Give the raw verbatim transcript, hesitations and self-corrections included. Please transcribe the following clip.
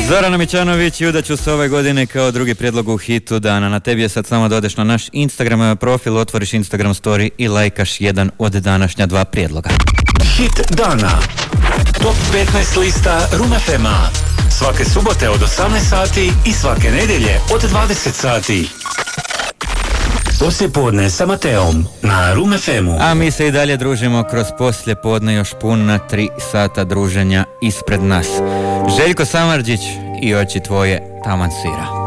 Zorana Mićanović i udaću se ove godine kao drugi prijedlog u hitu dana. Na tebi je sad samo da odeš na naš Instagram profil, otvoriš Instagram story i lajkaš jedan od današnja dva prijedloga. Hit dana. Top petnaest lista Room F M-a. Svake subote od osamnaest sati i svake nedjelje od dvadeset sati. Poslijepodne sa Mateom na Room F M-u. A mi se i dalje družimo kroz poslijepodne, još puna tri sata druženja ispred nas. Željko Samardžić i Oči tvoje taman svira.